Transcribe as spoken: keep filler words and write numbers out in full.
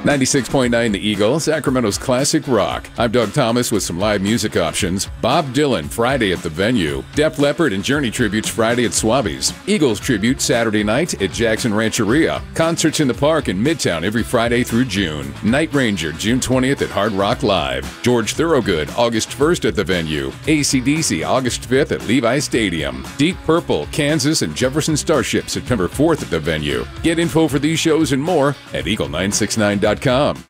ninety-six point nine The Eagle, Sacramento's classic rock. I'm Doug Thomas with some live music options. Bob Dylan, Friday at the Venue. Def Leppard and Journey tributes Friday at Swabby's. Eagles tribute Saturday night at Jackson Rancheria. Concerts in the park in Midtown every Friday through June. Night Ranger, June twentieth at Hard Rock Live. George Thorogood, August first at the Venue. A C D C, August fifth at Levi Stadium. Deep Purple, Kansas and Jefferson Starship, September fourth at the Venue. Get info for these shows and more at eagle nine six nine dot com.